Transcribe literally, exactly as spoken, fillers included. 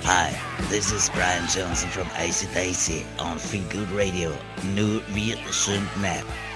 Hi, this is Brian Johnson from A C D C on Feel Good Radio, nu weer Net.